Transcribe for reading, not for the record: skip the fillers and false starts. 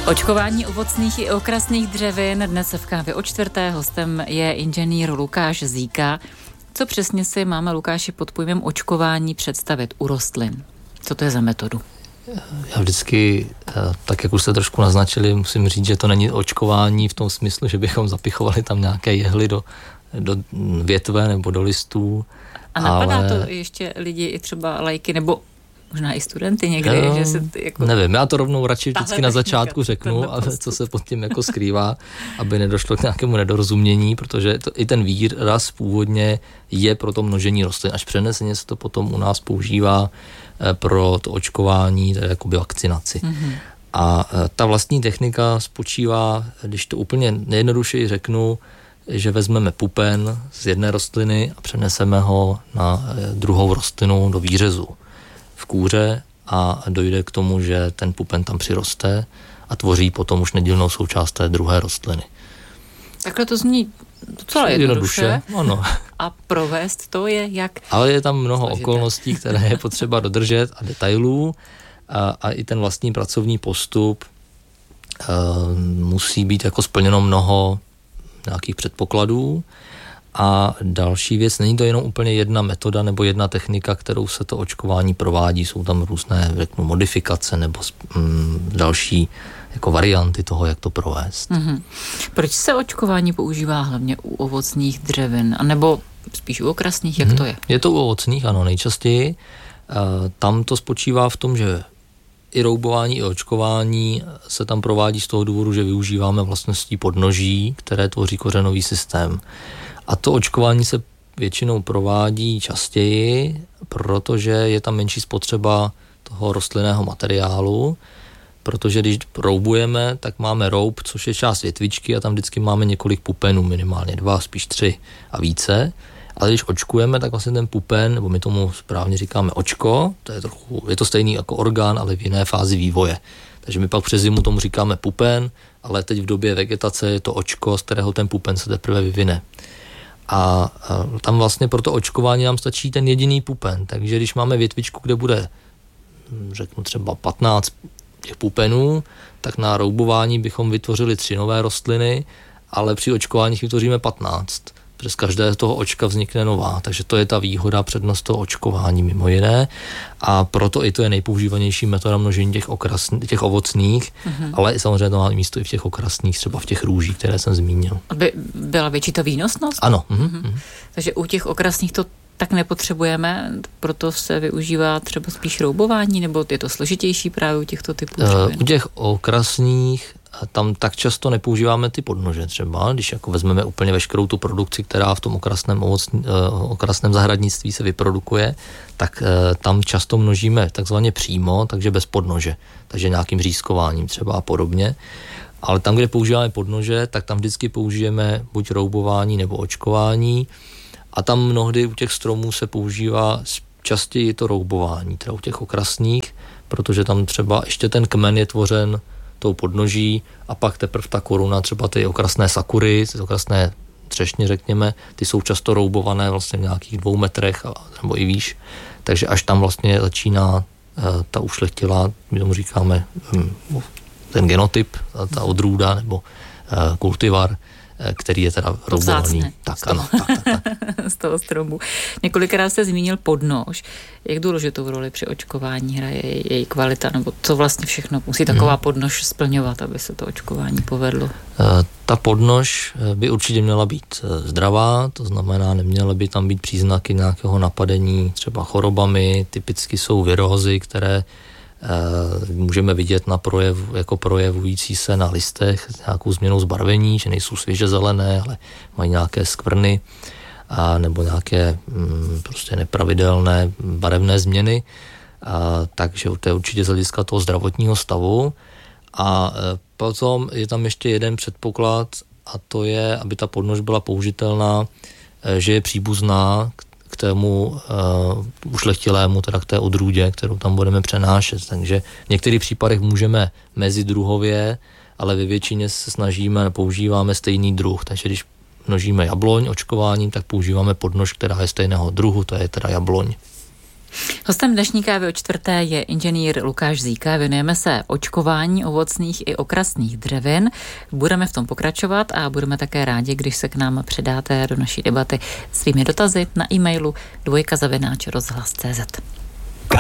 Očkování ovocných i okrasných dřevin. Dnes v Kávě o čtvrté hostem je inženýr Lukáš Zíka. Co přesně si máme, Lukáši, pod pojmem očkování představit u rostlin? Co to je za metodu? Já vždycky, tak jak už jste trošku naznačili, musím říct, že to není očkování v tom smyslu, že bychom zapichovali tam nějaké jehly do větve nebo do listů. A napadá to ještě lidi, i třeba lajky, nebo možná i studenty někdy, že se jako... Nevím, já to rovnou radši vždycky na začátku řeknu, a co se pod tím jako skrývá, aby nedošlo k nějakému nedorozumění, protože i ten výraz původně je pro to množení rostlin. Až přeneseně se to potom u nás používá pro to očkování, tedy jakoby vakcinaci. Mm-hmm. A ta vlastní technika spočívá, když to úplně nejjednodušeji řeknu, že vezmeme pupen z jedné rostliny a přeneseme ho na druhou rostlinu do výřezu v kůře a dojde k tomu, že ten pupen tam přiroste a tvoří potom už nedílnou součást té druhé rostliny. Takhle to zní docela jednoduše. Ano. A provést to je jak? Ale je tam mnoho okolností, které je potřeba dodržet a detailů a i ten vlastní pracovní postup musí být jako splněno mnoho nějakých předpokladů. A další věc, není to jenom úplně jedna metoda nebo jedna technika, kterou se to očkování provádí, jsou tam různé, řeknu, modifikace nebo další jako varianty toho, jak to provést. Mm-hmm. Proč se očkování používá hlavně u ovocných dřevin, anebo spíš u okrasných, jak to je? Je to u ovocných, ano, nejčastěji. Tam to spočívá v tom, že i roubování, i očkování se tam provádí z toho důvodu, že využíváme vlastností podnoží, které tvoří kořenový systém. A to očkování se většinou provádí častěji, protože je tam menší spotřeba toho rostlinného materiálu, protože když roubujeme, tak máme roub, což je část větvičky a tam vždycky máme několik pupenů, minimálně 2, spíš 3 a více. Ale když očkujeme, tak vlastně ten pupen, nebo my tomu správně říkáme očko, je to stejný jako orgán, ale v jiné fázi vývoje. Takže my pak přes zimu tomu říkáme pupen, ale teď v době vegetace je to očko, z kterého ten pupen se teprve vyvine. A tam vlastně pro to očkování nám stačí ten jediný pupen. Takže když máme větvičku, kde bude, řeknu třeba 15 těch pupenů, tak na roubování bychom vytvořili 3 nové rostliny, ale při očkování vytvoříme 15. Přes každé toho očka vznikne nová. Takže to je ta výhoda, přednost toho očkování mimo jiné. A proto i to je nejpoužívanější metoda množení těch ovocných, ale i samozřejmě to má místo i v těch okrasných, třeba v těch růžích, které jsem zmínil. Aby byla větší ta výnosnost? Ano. Takže u těch okrasných to tak nepotřebujeme, proto se využívá třeba spíš roubování, nebo je to složitější právě u těchto typů dřevin? U těch okrasných tam tak často nepoužíváme ty podnože třeba, když jako vezmeme úplně veškerou tu produkci, která v tom okrasném zahradnictví se vyprodukuje, tak tam často množíme takzvaně přímo, takže bez podnože, takže nějakým řízkováním třeba a podobně. Ale tam, kde používáme podnože, tak tam vždycky použijeme buď roubování nebo očkování a tam mnohdy u těch stromů se používá častěji to roubování, teda u těch okrasných, protože tam třeba ještě ten kmen je tvořen tou podnoží a pak teprve ta koruna, třeba ty okrasné sakury, ty okrasné třešně, řekněme, ty jsou často roubované vlastně v nějakých 2 metrech nebo i výš, takže až tam vlastně začíná ta ušlechtilá, my tomu říkáme ten genotyp, ta odrůda nebo kultivar, který je teda roubovaný. Tak, ano. Tak. Z toho stromu. Několikrát jste zmínil podnož. Jak důležitou roli při očkování hraje její kvalita, nebo co vlastně všechno musí taková podnož splňovat, aby se to očkování povedlo? Ta podnož by určitě měla být zdravá, to znamená, neměly by tam být příznaky nějakého napadení třeba chorobami, typicky jsou virózy, které můžeme vidět jako projevující se na listech s nějakou změnou zbarvení, že nejsou svěže zelené, ale mají nějaké skvrny nebo nějaké prostě nepravidelné barevné změny. Takže to je určitě z hlediska toho zdravotního stavu. A potom je tam ještě jeden předpoklad a to je, aby ta podnož byla použitelná, že je příbuzná k tému ušlechtilému, teda k té odrůdě, kterou tam budeme přenášet. Takže v některých případech můžeme mezidruhově, ale ve většině se snažíme, používáme stejný druh. Takže když množíme jabloň očkováním, tak používáme podnož, která je stejného druhu, to je teda jabloň. Hostem dnešní kávy o čtvrté je inženýr Lukáš Zíka. Věnujeme se očkování ovocných i okrasných dřevin. Budeme v tom pokračovat a budeme také rádi, když se k nám přidáte do naší debaty svými dotazy na e-mailu dvojka@rozhlas.cz.